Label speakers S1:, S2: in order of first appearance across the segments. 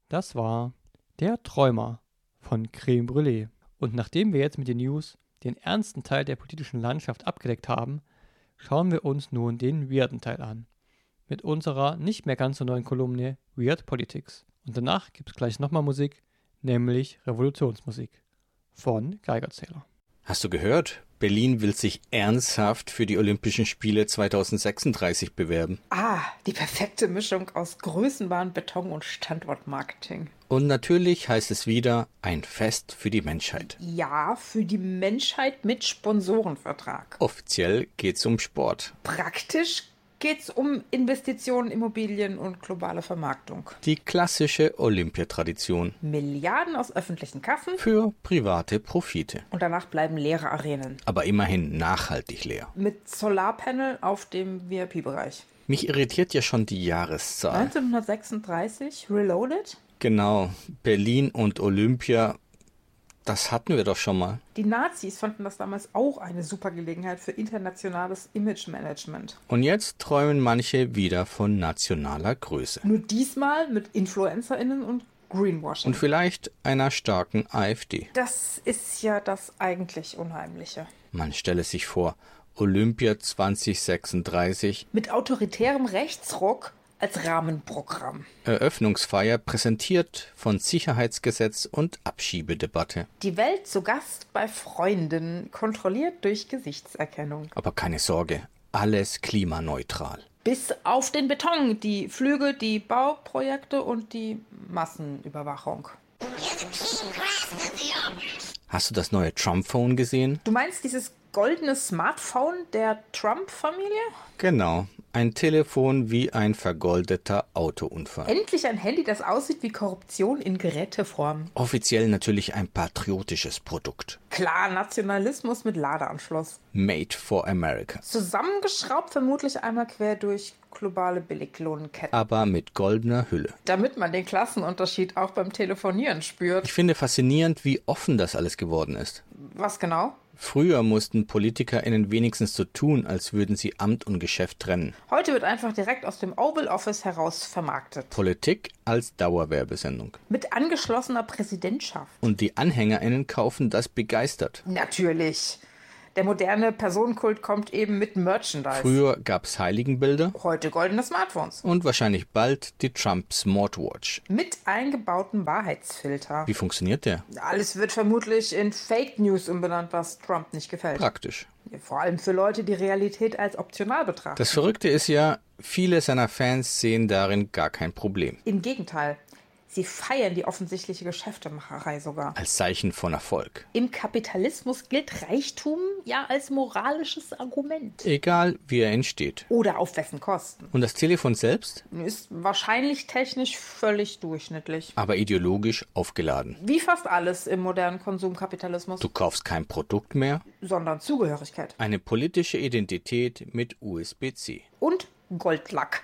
S1: Das war Der Träumer von Creme Brûlée. Und nachdem wir jetzt mit den News den ernsten Teil der politischen Landschaft abgedeckt haben, schauen wir uns nun den weirden Teil an. Mit unserer nicht mehr ganz so neuen Kolumne Weird Politics. Und danach gibt es gleich nochmal Musik, nämlich Revolutionsmusik von Geigerzähler.
S2: Hast du gehört? Berlin will sich ernsthaft für die Olympischen Spiele 2036 bewerben.
S3: Die perfekte Mischung aus Größenwahn, Beton und Standortmarketing.
S2: Und natürlich heißt es wieder ein Fest für die Menschheit.
S3: Ja, für die Menschheit mit Sponsorenvertrag.
S2: Offiziell geht's um Sport.
S3: Praktisch geht's um Investitionen, Immobilien und globale Vermarktung.
S2: Die klassische Olympiatradition.
S3: Milliarden aus öffentlichen Kassen.
S2: Für private Profite.
S3: Und danach bleiben leere Arenen.
S2: Aber immerhin nachhaltig leer.
S3: Mit Solarpanel auf dem VIP-Bereich.
S2: Mich irritiert ja schon die Jahreszahl.
S3: 1936, Reloaded?
S2: Genau, Berlin und Olympia, das hatten wir doch schon mal.
S3: Die Nazis fanden das damals auch eine super Gelegenheit für internationales Image-Management.
S2: Und jetzt träumen manche wieder von nationaler Größe.
S3: Nur diesmal mit InfluencerInnen und Greenwashing.
S2: Und vielleicht einer starken AfD.
S3: Das ist ja das eigentlich Unheimliche.
S2: Man stelle sich vor, Olympia 2036.
S3: Mit autoritärem Rechtsruck als Rahmenprogramm.
S2: Eröffnungsfeier präsentiert von Sicherheitsgesetz und Abschiebedebatte.
S3: Die Welt zu Gast bei Freunden, kontrolliert durch Gesichtserkennung.
S2: Aber keine Sorge, alles klimaneutral.
S3: Bis auf den Beton, die Flüge, die Bauprojekte und die Massenüberwachung.
S2: Hast du das neue Trump-Phone gesehen?
S3: Du meinst dieses goldene Smartphone der Trump-Familie?
S2: Genau, ein Telefon wie ein vergoldeter Autounfall.
S3: Endlich ein Handy, das aussieht wie Korruption in Geräteform.
S2: Offiziell natürlich ein patriotisches Produkt.
S3: Klar, Nationalismus mit Ladeanschluss.
S2: Made for America.
S3: Zusammengeschraubt vermutlich einmal quer durch globale Billiglohnenketten.
S2: Aber mit goldener Hülle.
S3: Damit man den Klassenunterschied auch beim Telefonieren spürt.
S2: Ich finde faszinierend, wie offen das alles geworden ist.
S3: Was genau?
S2: Früher mussten PolitikerInnen wenigstens so tun, als würden sie Amt und Geschäft trennen.
S3: Heute wird einfach direkt aus dem Oval Office heraus vermarktet.
S2: Politik als Dauerwerbesendung.
S3: Mit angeschlossener Präsidentschaft.
S2: Und die AnhängerInnen kaufen das begeistert.
S3: Natürlich. Der moderne Personenkult kommt eben mit Merchandise.
S2: Früher gab's Heiligenbilder.
S3: Heute goldene Smartphones.
S2: Und wahrscheinlich bald die Trump Smartwatch.
S3: Mit eingebautem Wahrheitsfilter.
S2: Wie funktioniert der?
S3: Alles wird vermutlich in Fake News umbenannt, was Trump nicht gefällt.
S2: Praktisch.
S3: Ja, vor allem für Leute, die Realität als optional betrachten.
S2: Das Verrückte ist ja, viele seiner Fans sehen darin gar kein Problem.
S3: Im Gegenteil. Sie feiern die offensichtliche Geschäftemacherei sogar.
S2: Als Zeichen von Erfolg.
S3: Im Kapitalismus gilt Reichtum ja als moralisches Argument.
S2: Egal, wie er entsteht.
S3: Oder auf wessen Kosten.
S2: Und das Telefon selbst?
S3: Ist wahrscheinlich technisch völlig durchschnittlich.
S2: Aber ideologisch aufgeladen.
S3: Wie fast alles im modernen Konsumkapitalismus.
S2: Du kaufst kein Produkt mehr,
S3: sondern Zugehörigkeit.
S2: eine politische Identität mit USB-C.
S3: Und Goldlack.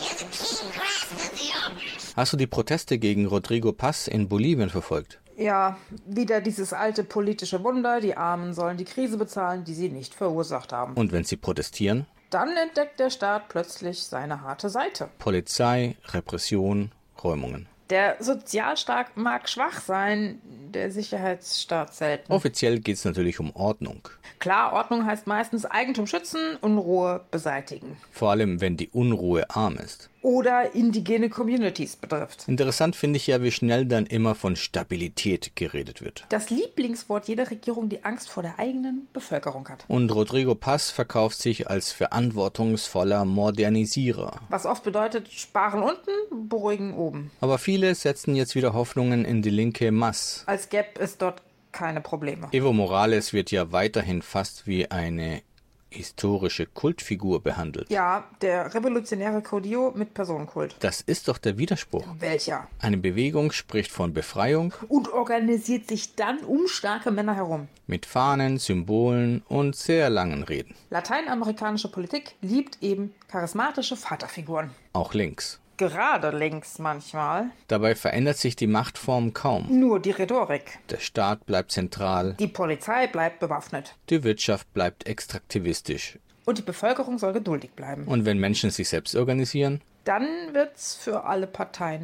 S2: Hast du die Proteste gegen Rodrigo Paz in Bolivien verfolgt?
S3: Ja, wieder dieses alte politische Wunder, die Armen sollen die Krise bezahlen, die sie nicht verursacht haben.
S2: Und wenn sie protestieren?
S3: Dann entdeckt der Staat plötzlich seine harte Seite.
S2: Polizei, Repression, Räumungen.
S3: Der Sozialstaat mag schwach sein, der Sicherheitsstaat selten.
S2: Offiziell geht es natürlich um Ordnung.
S3: Klar, Ordnung heißt meistens Eigentum schützen, Unruhe beseitigen.
S2: Vor allem, wenn die Unruhe arm ist.
S3: Oder indigene Communities betrifft.
S2: Interessant finde ich ja, wie schnell dann immer von Stabilität geredet wird.
S3: Das Lieblingswort jeder Regierung, die Angst vor der eigenen Bevölkerung hat.
S2: Und Rodrigo Paz verkauft sich als verantwortungsvoller Modernisierer.
S3: Was oft bedeutet, sparen unten, beruhigen oben.
S2: Aber viele setzen jetzt wieder Hoffnungen in die linke Mas.
S3: Als gäbe es dort keine Probleme.
S2: Evo Morales wird ja weiterhin fast wie eine historische Kultfigur behandelt.
S3: Ja, der revolutionäre Caudillo mit Personenkult.
S2: Das ist doch der Widerspruch.
S3: Welcher?
S2: Eine Bewegung spricht von Befreiung
S3: Und organisiert sich dann um starke Männer herum.
S2: mit Fahnen, Symbolen und sehr langen Reden.
S3: Lateinamerikanische Politik liebt eben charismatische Vaterfiguren.
S2: Auch links.
S3: Gerade links manchmal.
S2: Dabei verändert sich die Machtform kaum.
S3: Nur die Rhetorik.
S2: Der Staat bleibt zentral,
S3: Die Polizei bleibt bewaffnet.
S2: die Wirtschaft bleibt extraktivistisch.
S3: Und die Bevölkerung soll geduldig bleiben.
S2: Und wenn Menschen sich selbst organisieren,
S3: Dann wird's für alle Parteien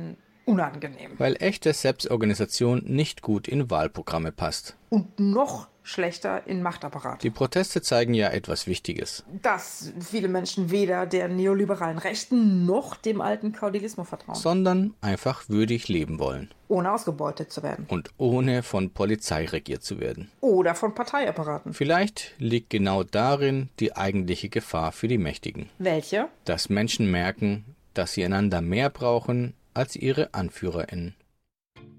S3: unangenehm.
S2: Weil echte Selbstorganisation nicht gut in Wahlprogramme passt.
S3: Und noch schlechter in Machtapparat.
S2: Die Proteste zeigen ja etwas Wichtiges.
S3: Dass viele Menschen weder der neoliberalen Rechten noch dem alten Kaudilismus vertrauen.
S2: Sondern einfach würdig leben wollen.
S3: Ohne ausgebeutet zu werden.
S2: Und ohne von Polizei regiert zu werden.
S3: Oder von Parteiapparaten.
S2: Vielleicht liegt genau darin die eigentliche Gefahr für die Mächtigen.
S3: Welche?
S2: Dass Menschen merken, dass sie einander mehr brauchen als ihre AnführerInnen.